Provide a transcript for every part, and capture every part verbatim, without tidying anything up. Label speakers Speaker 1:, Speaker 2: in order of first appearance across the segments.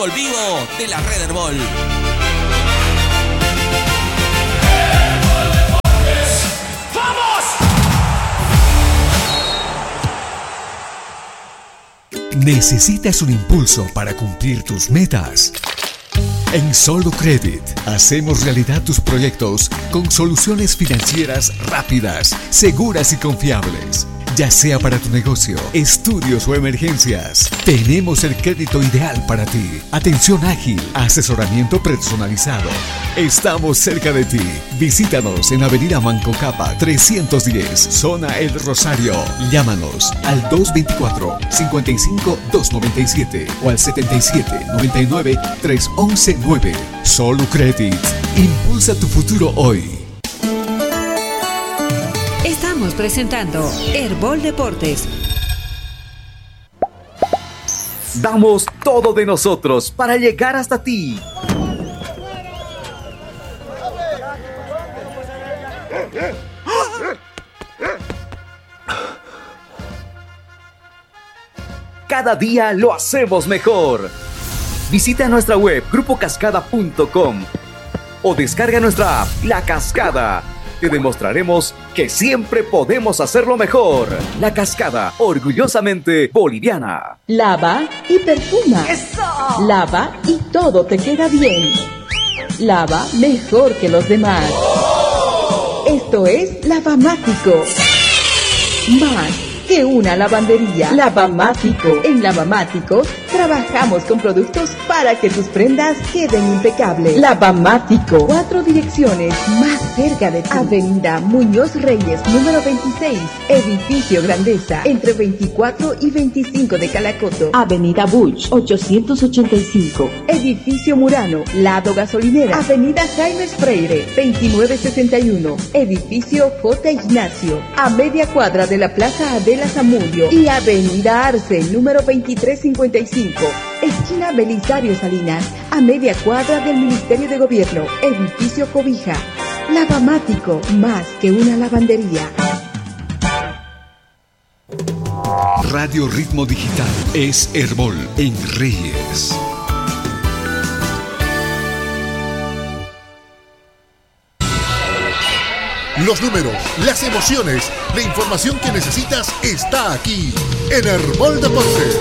Speaker 1: fútbol vivo de la Red Herbol.
Speaker 2: ¿Necesitas un impulso para cumplir tus metas? En Solo Credit hacemos realidad tus proyectos con soluciones financieras rápidas, seguras y confiables. Ya sea para tu negocio, estudios o emergencias, tenemos el crédito ideal para ti. Atención ágil, asesoramiento personalizado. Estamos cerca de ti. Visítanos en Avenida Manco Capa trescientos diez, Zona El Rosario. Llámanos al dos dos cuatro, cinco cinco, dos nueve siete o al setenta y siete, noventa y nueve, tres once nueve. Solo Credit. Impulsa tu futuro hoy.
Speaker 3: Estamos presentando Herbol Deportes.
Speaker 4: Damos todo de nosotros para llegar hasta ti. Cada día lo hacemos mejor. Visita nuestra web grupo cascada punto com o descarga nuestra app La Cascada. Te demostraremos que siempre podemos hacerlo mejor. La Cascada, orgullosamente boliviana.
Speaker 5: Lava y perfuma.
Speaker 6: ¡Eso!
Speaker 5: Lava y todo te queda bien. Lava mejor que los demás. ¡Oh! Esto es Lavamático. Más que una lavandería. Lavamático. En Lavamático trabajamos con productos para que tus prendas queden impecables. Lavamático. Cuatro direcciones más cerca de ti. Avenida Muñoz Reyes, número veintiséis. Edificio Grandeza, entre veinticuatro y veinticinco de Calacoto. Avenida Buch, ochocientos ochenta y cinco. Edificio Murano, lado gasolinera. Avenida Jaime Freire, veintinueve sesenta y uno. Edificio J. Ignacio, a media cuadra de la Plaza Adela Zamudio. Y Avenida Arce, número veintitrés cincuenta y cinco. Esquina Belisario Salinas, a media cuadra del Ministerio de Gobierno. Edificio Cobija. Lavamático, más que una lavandería.
Speaker 2: Radio Ritmo Digital es Herbol en Reyes.
Speaker 7: Los números, las emociones, la información que necesitas está aquí en Herbol Deportes.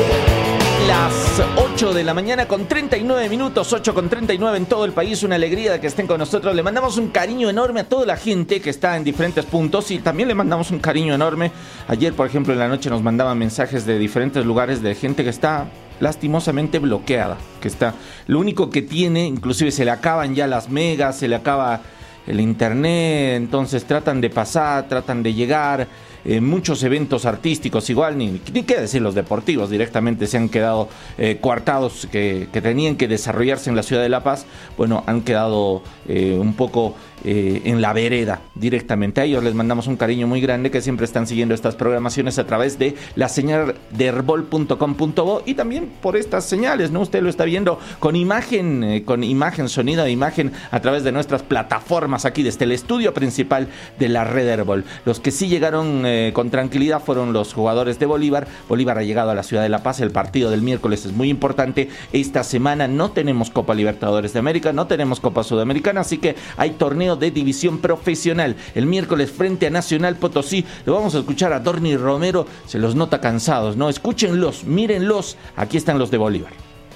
Speaker 8: Las ocho de la mañana con treinta y nueve minutos, ocho con treinta y nueve en todo el país. Una alegría de que estén con nosotros. Le mandamos un cariño enorme a toda la gente que está en diferentes puntos y también le mandamos un cariño enorme. Ayer, por ejemplo, en la noche nos mandaban mensajes de diferentes lugares de gente que está lastimosamente bloqueada, que está, lo único que tiene, inclusive se le acaban ya las megas, se le acaba el internet, entonces tratan de pasar, tratan de llegar. Eh, muchos eventos artísticos igual, ni, ni qué decir los deportivos, directamente se han quedado eh, coartados que, que tenían que desarrollarse en la ciudad de La Paz, bueno, han quedado eh, un poco eh, en la vereda directamente. A ellos les mandamos un cariño muy grande, que siempre están siguiendo estas programaciones a través de la señal de herbol punto com punto bo y también por estas señales, ¿no? Usted lo está viendo con imagen, eh, con imagen, sonido de imagen a través de nuestras plataformas aquí desde el estudio principal de la Red Herbol. Los que sí llegaron Eh, con tranquilidad fueron los jugadores de Bolívar. Bolívar ha llegado a la ciudad de La Paz. El partido del miércoles es muy importante. Esta semana no tenemos Copa Libertadores de América, no tenemos Copa Sudamericana, así que hay torneo de división profesional. El miércoles frente a Nacional Potosí. Lo vamos a escuchar a Dorni Romero. Se los nota cansados, ¿no? Escúchenlos, mírenlos. Aquí están los de Bolívar.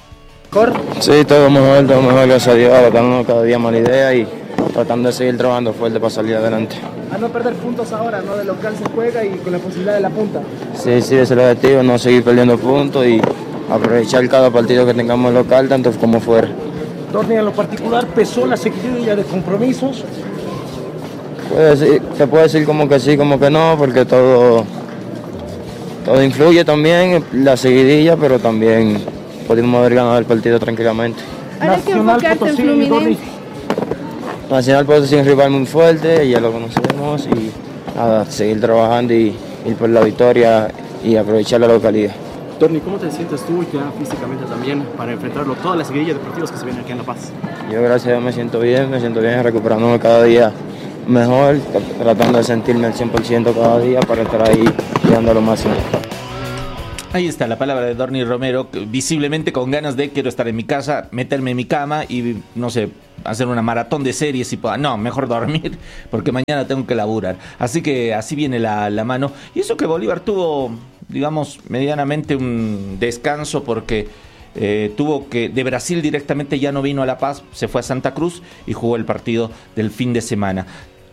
Speaker 9: Sí, todo mejor, todo mejor, gracias a Dios, adaptándonos cada día más la idea y tratando de seguir trabajando fuerte para salir adelante.
Speaker 10: A no perder puntos ahora, ¿no? De local se juega y con la posibilidad de la punta.
Speaker 9: Sí, sí, ese es el objetivo, no seguir perdiendo puntos y aprovechar cada partido que tengamos local, tanto como fuera.
Speaker 10: Dorni, en lo particular, ¿pesó la seguidilla de compromisos?
Speaker 9: Puede decir, te puedo decir como que sí, como que no, porque todo, todo influye también, la seguidilla, pero también pudimos haber ganado el partido tranquilamente.
Speaker 11: Ahora hay que enfocarte en Fluminense.
Speaker 9: Nacional Potosí es un rival muy fuerte, ya lo conocemos y nada, seguir trabajando y ir por la victoria y aprovechar la localidad.
Speaker 12: Dorni, ¿cómo te sientes tú y ya físicamente también para enfrentarlo todas las seguidillas deportivas que se vienen aquí en La Paz?
Speaker 9: Yo gracias a Dios me siento bien, me siento bien recuperándome cada día mejor, tratando de sentirme al cien por ciento cada día para estar ahí y dando lo máximo.
Speaker 8: Ahí está la palabra de Dorni Romero, visiblemente con ganas de quiero estar en mi casa, meterme en mi cama y, no sé, hacer una maratón de series y pueda. No, mejor dormir porque mañana tengo que laburar. Así que así viene la, la mano. Y eso que Bolívar tuvo, digamos, medianamente un descanso porque eh, tuvo que, de Brasil directamente ya no vino a La Paz, se fue a Santa Cruz y jugó el partido del fin de semana.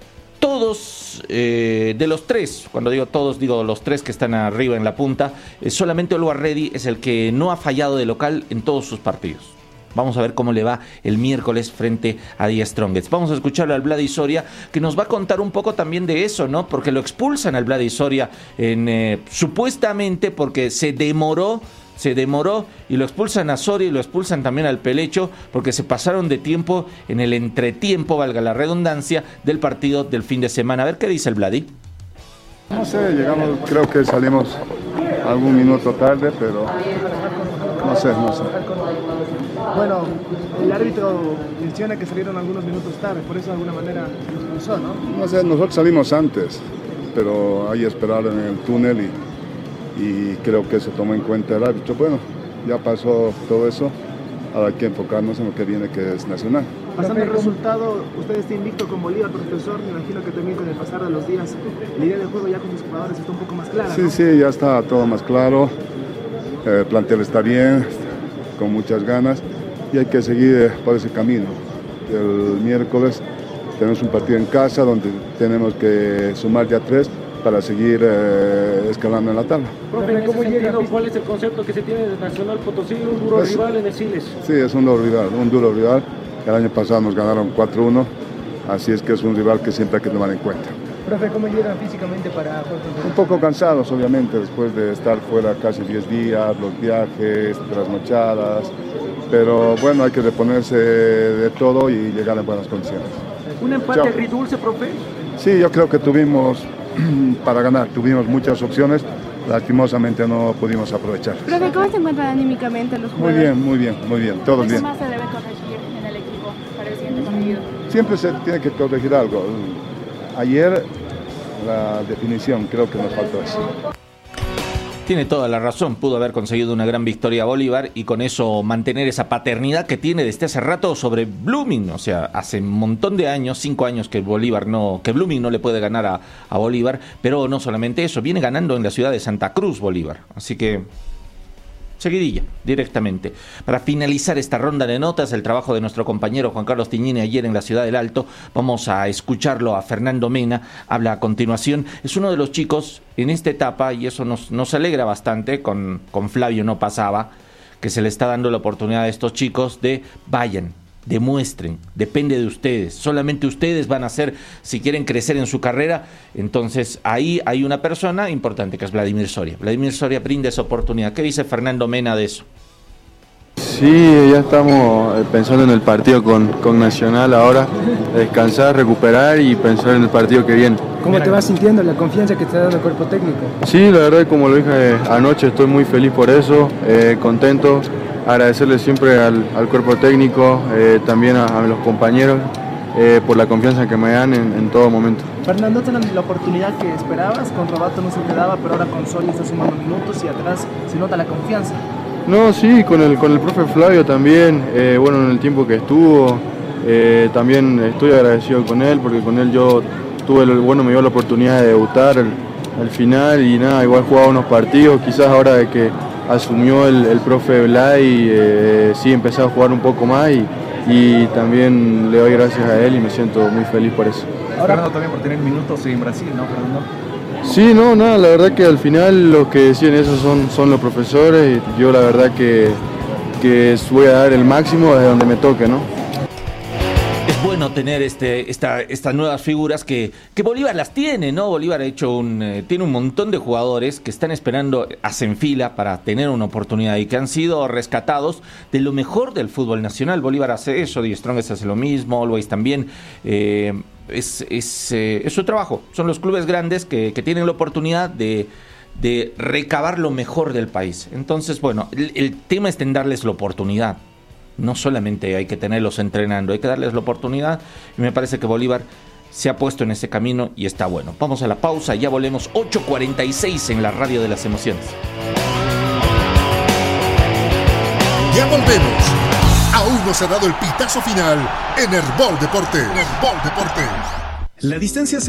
Speaker 8: Todos, eh, de los tres, cuando digo todos, digo los tres que están arriba en la punta, eh, solamente Always Ready es el que no ha fallado de local en todos sus partidos. Vamos a ver cómo le va el miércoles frente a The Strongest. Vamos a escucharle al Vladi Soria, que nos va a contar un poco también de eso, ¿no? Porque lo expulsan al Vladi Soria, en, eh, supuestamente porque se demoró, se demoró y lo expulsan a Soria y lo expulsan también al Pelecho porque se pasaron de tiempo en el entretiempo, valga la redundancia, del partido del fin de semana. A ver qué dice el Vladi.
Speaker 6: No sé, llegamos, creo que salimos algún minuto tarde, pero no sé, no sé.
Speaker 10: Bueno, el árbitro menciona que salieron algunos minutos tarde, por eso de alguna manera nos expulsó, ¿no?
Speaker 6: No sé, nosotros salimos antes, pero ahí esperaron en el túnel y y creo que se tomó en cuenta el árbitro. Bueno, ya pasó todo eso, ahora hay que enfocarnos en lo que viene, que es Nacional.
Speaker 10: Pasando el resultado, usted está invicto con Bolívar, profesor, me imagino que también con el pasar de los días, la idea del juego ya con sus jugadores está un poco más clara,
Speaker 6: Sí,
Speaker 10: ¿no?
Speaker 6: sí, ya está todo más claro, el plantel está bien, con muchas ganas, y hay que seguir por ese camino. El miércoles tenemos un partido en casa donde tenemos que sumar ya tres, para seguir eh, escalando en la tabla.
Speaker 13: Profe, en ese sentido, ¿cuál es el concepto que se tiene de Nacional Potosí, un duro es, rival en el Siles?
Speaker 6: Sí, es un duro rival, un duro rival. El año pasado nos ganaron cuatro uno, así es que es un rival que siempre hay que tomar en cuenta.
Speaker 10: Profe, ¿cómo llegan físicamente para...?
Speaker 6: Un poco cansados, obviamente, después de estar fuera casi diez días, los viajes, trasnochadas, pero bueno, hay que reponerse de todo y llegar en buenas condiciones.
Speaker 13: ¿Un empate agridulce, profe?
Speaker 6: Sí, yo creo que tuvimos... para ganar, tuvimos muchas opciones, lastimosamente no pudimos aprovechar.
Speaker 11: Profe, ¿cómo se encuentran anímicamente los jugadores?
Speaker 6: Muy bien, muy bien, muy bien, todos bien.
Speaker 11: ¿Qué más se debe corregir en el equipo para el siguiente partido?
Speaker 6: Siempre se tiene que corregir algo. Ayer la definición, creo que nos faltó eso.
Speaker 8: Tiene toda la razón, pudo haber conseguido una gran victoria a Bolívar y con eso mantener esa paternidad que tiene desde hace rato sobre Blooming. O sea, hace un montón de años, cinco años que Bolívar no, que Blooming no le puede ganar a, a Bolívar, pero no solamente eso, viene ganando en la ciudad de Santa Cruz Bolívar. Así que seguidilla, directamente. Para finalizar esta ronda de notas, el trabajo de nuestro compañero Juan Carlos Tiñini ayer en la Ciudad del Alto, vamos a escucharlo a Fernando Mena, habla a continuación. Es uno de los chicos en esta etapa, y eso nos, nos alegra bastante, con, con Flavio no pasaba, que se le está dando la oportunidad a estos chicos de vayan, demuestren, depende de ustedes, solamente ustedes van a hacer, si quieren crecer en su carrera. Entonces ahí hay una persona importante que es Vladimir Soria. Vladimir Soria brinda esa oportunidad. ¿Qué dice Fernando Mena de eso?
Speaker 14: Sí, ya estamos pensando en el partido con, con Nacional ahora, descansar, recuperar y pensar en el partido que viene.
Speaker 10: ¿Cómo te vas sintiendo, la confianza que te da el cuerpo técnico?
Speaker 14: Sí, la verdad, como lo dije anoche, estoy muy feliz por eso, eh, contento. Agradecerle siempre al, al cuerpo técnico, eh, también a, a los compañeros, eh, por la confianza que me dan en, en todo momento.
Speaker 10: Fernando, ¿no te la oportunidad que esperabas? Con Robato no se te daba, pero ahora con Soria está sumando minutos y atrás se nota la confianza.
Speaker 14: No, sí, con el, con el profe Flavio también, eh, bueno, en el tiempo que estuvo, eh, también estoy agradecido con él, porque con él yo tuve, el, bueno, me dio la oportunidad de debutar al, al final y nada, igual jugaba unos partidos, quizás ahora de que asumió el, el profe Blay, eh, sí empecé a jugar un poco más y, y también le doy gracias a él y me siento muy feliz por eso.
Speaker 15: Fernando, también por tener minutos en Brasil, ¿no, Fernando?
Speaker 14: Sí, no, nada, la verdad que al final los que deciden eso son, son los profesores y yo la verdad que, que voy a dar el máximo desde donde me toque, ¿no?
Speaker 8: Es bueno tener este, esta, estas nuevas figuras que, que Bolívar las tiene, ¿no? Bolívar ha hecho un, eh, tiene un montón de jugadores que están esperando, hacen fila para tener una oportunidad y que han sido rescatados de lo mejor del fútbol nacional. Bolívar hace eso, The Strongest hace lo mismo, Always también. Eh, es, es, eh, es su trabajo, son los clubes grandes que, que tienen la oportunidad de, de recabar lo mejor del país. Entonces, bueno, el, el tema es en darles la oportunidad. No solamente hay que tenerlos entrenando, hay que darles la oportunidad y me parece que Bolívar se ha puesto en ese camino y está bueno. Vamos a la pausa, ya volvemos, ocho cuarenta y seis en la radio de las emociones.
Speaker 7: Ya volvemos. Aún no se ha dado el pitazo final en Herbol Deportes. Herbol Deportes.
Speaker 16: La distancia se